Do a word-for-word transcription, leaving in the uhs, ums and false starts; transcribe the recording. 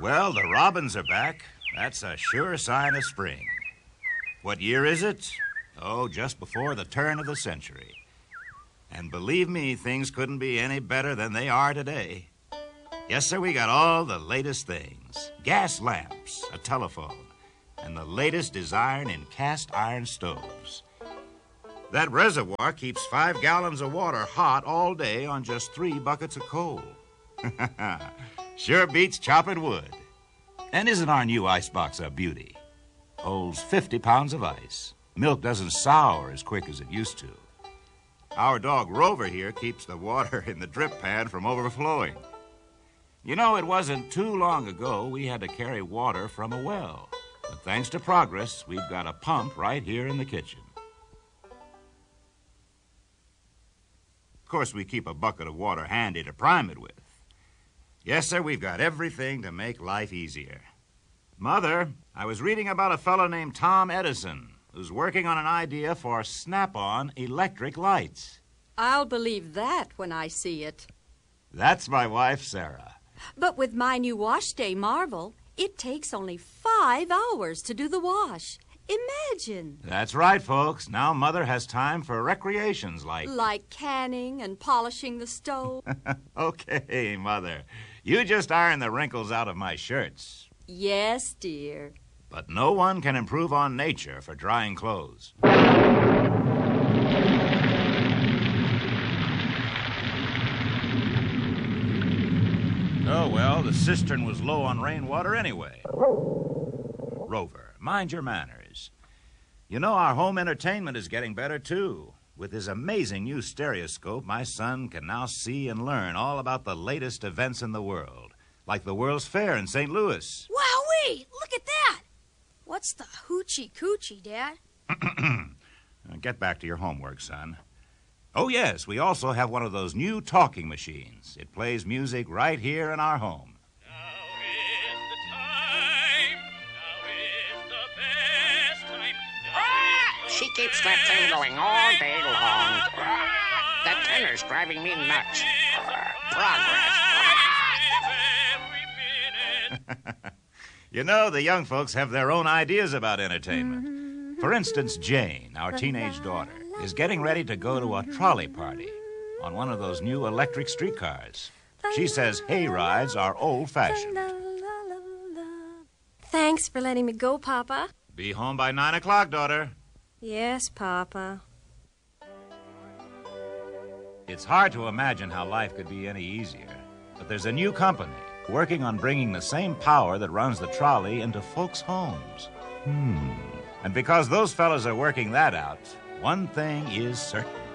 Well, the robins are back. That's a sure sign of spring. What year is it? Oh, just before the turn of the century. And believe me, things couldn't be any better than they are today. Yes, sir, we got all the latest things. Gas lamps, a telephone, and the latest design in cast iron stoves. That reservoir keeps five gallons of water hot all day on just three buckets of coal. Sure beats chopping wood. And isn't our new icebox a beauty? Holds fifty pounds of ice. Milk doesn't sour as quick as it used to. Our dog Rover here keeps the water in the drip pan from overflowing. You know, it wasn't too long ago we had to carry water from a well. But thanks to progress, we've got a pump right here in the kitchen. Of course, we keep a bucket of water handy to prime it with. Yes, sir, we've got everything to make life easier. Mother, I was reading about a fellow named Tom Edison who's working on an idea for snap-on electric lights. I'll believe that when I see it. That's my wife, Sarah. But with my new wash day Marvel, it takes only five hours to do the wash. Imagine. That's right, folks. Now Mother has time for recreations like... Like canning and polishing the stove. Okay, Mother. You just iron the wrinkles out of my shirts. Yes, dear. But no one can improve on nature for drying clothes. Oh, well, the cistern was low on rainwater anyway. Rover, mind your manners. You know, our home entertainment is getting better, too. With his amazing new stereoscope, my son can now see and learn all about the latest events in the world, like the World's Fair in Saint Louis. Wowee! Look at that! What's the hoochie coochie, Dad? Get back to your homework, son. Oh, yes, we also have one of those new talking machines. It plays music right here in our home. Now is the time. Now is the best time. Ah, she keeps that thing going all day long. Ah, that tenor's driving me nuts. Ah, progress. You know, the young folks have their own ideas about entertainment. For instance, Jane, our teenage daughter, is getting ready to go to a trolley party on one of those new electric streetcars. She says hay rides are old-fashioned. Thanks for letting me go, Papa. Be home by nine o'clock, daughter. Yes, Papa. It's hard to imagine how life could be any easier, but there's a new company working on bringing the same power that runs the trolley into folks' homes. Hmm. And because those fellas are working that out, one thing is certain.